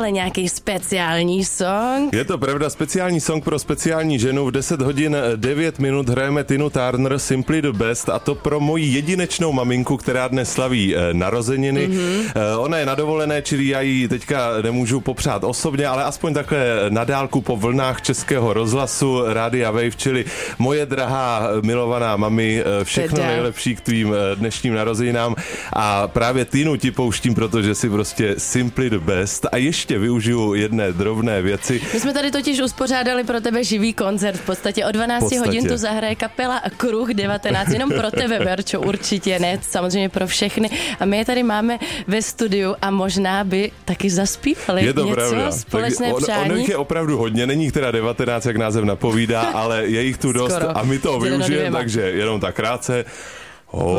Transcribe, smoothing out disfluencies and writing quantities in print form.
ale nějaký speciální song. Je to pravda, speciální song pro speciální ženu. V 10 hodin 9 minut hrajeme Tinu Turner Simply the Best, a to pro moji jedinečnou maminku, která dnes slaví narozeniny. Ona je na dovolené, čili já jí teďka nemůžu popřát osobně, ale aspoň takhle na dálku po vlnách Českého rozhlasu Rádia Wave, čili moje drahá milovaná mami, všechno nejlepší k tvým dnešním narozeninám. A právě Tinu ti pouštím, protože si prostě Simply the Best. A ještě využiju jedné drobné věci. My jsme tady totiž uspořádali pro tebe živý koncert. V podstatě o 12 hodin tu zahraje kapela Kruh 19. Jenom pro tebe, Verčo, určitě, ne, samozřejmě pro všechny. A my je tady máme ve studiu a možná by taky zaspívali je to něco pravda. společné přání. Ono je opravdu hodně, není jich teda 19, jak název napovídá, ale je jich tu dost a my to využijeme, takže jenom tak krátce.